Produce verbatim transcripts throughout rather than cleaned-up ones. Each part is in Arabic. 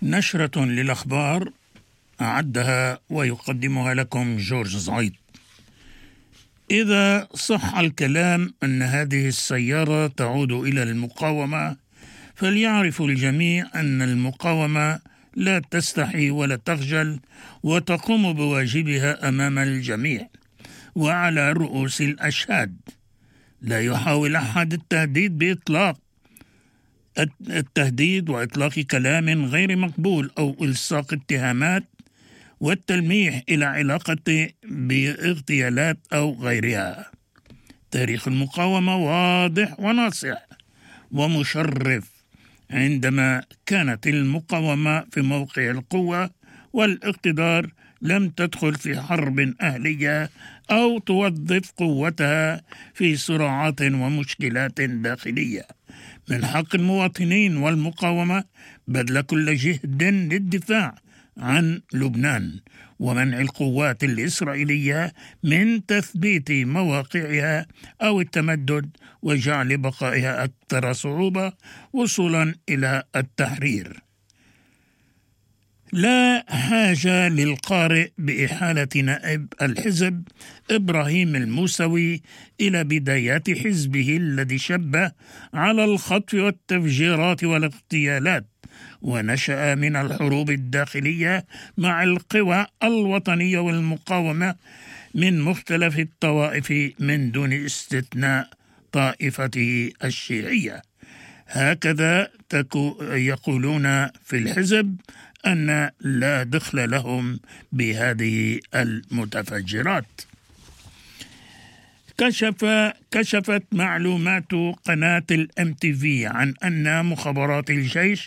نشرة للأخبار أعدها ويقدمها لكم جورج زعيد. إذا صح الكلام أن هذه السيارة تعود إلى المقاومة، فليعرف الجميع أن المقاومة لا تستحي ولا تخجل وتقوم بواجبها أمام الجميع وعلى رؤوس الأشهاد. لا يحاول أحد التهديد بإطلاق التهديد وإطلاق كلام غير مقبول أو إلصاق اتهامات والتلميح إلى علاقة باغتيالات أو غيرها. تاريخ المقاومة واضح وناصع ومشرف. عندما كانت المقاومة في موقع القوة والاقتدار لم تدخل في حرب أهلية أو توظف قوتها في صراعات ومشكلات داخلية. من حق المواطنين والمقاومة بذل كل جهد للدفاع عن لبنان ومنع القوات الإسرائيلية من تثبيت مواقعها أو التمدد وجعل بقائها أكثر صعوبة وصولا إلى التحرير. لا حاجة للقارئ بإحالة نائب الحزب إبراهيم الموسوي إلى بدايات حزبه الذي شب على الخطف والتفجيرات والاغتيالات، ونشأ من الحروب الداخلية مع القوى الوطنية والمقاومة من مختلف الطوائف من دون استثناء طائفته الشيعية. هكذا يقولون في الحزب أن لا دخل لهم بهذه المتفجرات. كشف كشفت معلومات قناة الام تي في عن أن مخابرات الجيش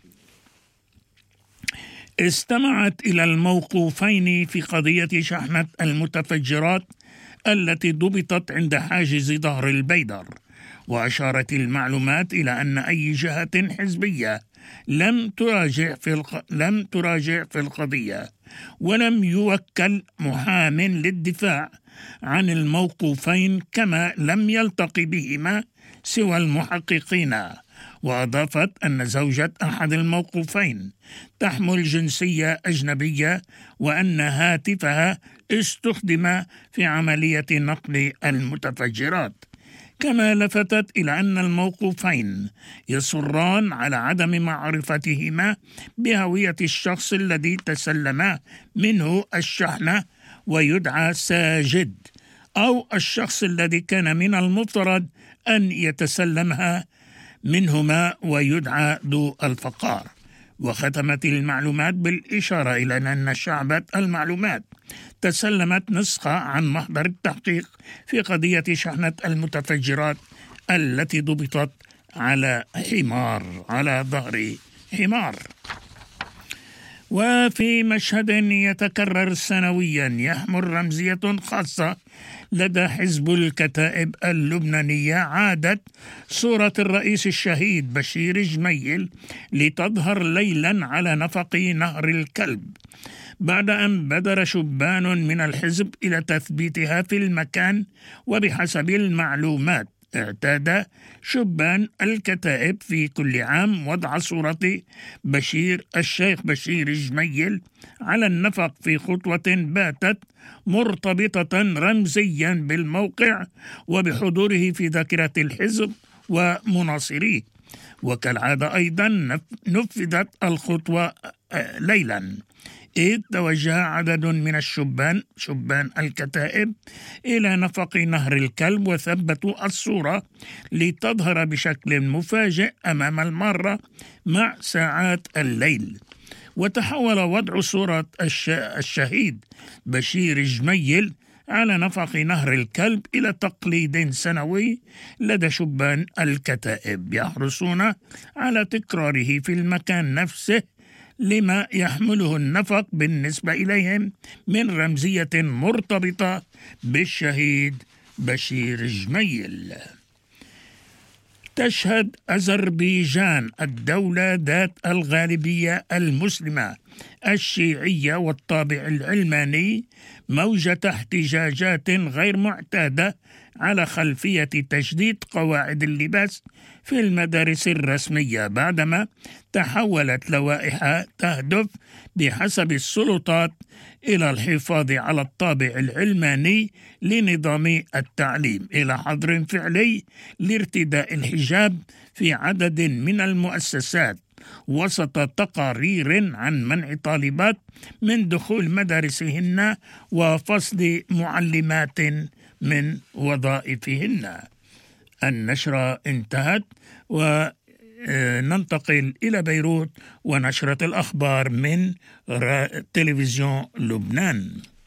استمعت إلى الموقوفين في قضية شحنة المتفجرات التي ضبطت عند حاجز ظهر البيدر. وأشارت المعلومات إلى أن أي جهة حزبية لم تراجع في الق... لم تراجع في القضية ولم يوكل محام للدفاع عن الموقوفين، كما لم يلتقي بهما سوى المحققين. وأضافت أن زوجة أحد الموقوفين تحمل جنسية أجنبية وأن هاتفها استخدم في عملية نقل المتفجرات. كما لفتت إلى أن الموقوفين يصران على عدم معرفتهما بهوية الشخص الذي تسلم منه الشحنة ويدعى ساجد، أو الشخص الذي كان من المفترض أن يتسلمها منهما ويدعى ذو الفقار. وختمت المعلومات بالإشارة إلى أن شعبة المعلومات تسلمت نسخة عن محضر التحقيق في قضية شحنة المتفجرات التي ضبطت على حمار على ظهر حمار. وفي مشهد يتكرر سنويا يحمل رمزية خاصة لدى حزب الكتائب اللبنانية، عادت صورة الرئيس الشهيد بشير جميل لتظهر ليلا على نفق نهر الكلب، بعد أن بدر شبان من الحزب إلى تثبيتها في المكان. وبحسب المعلومات اعتاد شبان الكتائب في كل عام وضع صورة بشير الشيخ بشير جميل على النفق في خطوة باتت مرتبطة رمزيا بالموقع وبحضوره في ذاكرة الحزب ومناصريه. وكالعادة أيضا نفذت الخطوة ليلا، إذ توجه عدد من الشبان شبان الكتائب إلى نفق نهر الكلب وثبتوا الصورة لتظهر بشكل مفاجئ أمام المارة مع ساعات الليل. وتحول وضع صورة الشهيد بشير جميل على نفق نهر الكلب إلى تقليد سنوي لدى شبان الكتائب، يحرصون على تكراره في المكان نفسه لما يحمله النفق بالنسبة إليهم من رمزية مرتبطة بالشهيد بشير جميل. تشهد أذربيجان الدولة ذات الغالبية المسلمة الشيعية والطابع العلماني موجة احتجاجات غير معتادة على خلفية تجديد قواعد اللباس في المدارس الرسمية، بعدما تحولت لوائح تهدف بحسب السلطات إلى الحفاظ على الطابع العلماني لنظام التعليم، إلى حظر فعلي لارتداء الحجاب في عدد من المؤسسات، وسط تقارير عن منع طالبات من دخول مدارسهن وفصل معلمات من وظائفهن. النشرة انتهت، وننتقل إلى بيروت ونشرة الأخبار من تلفزيون لبنان.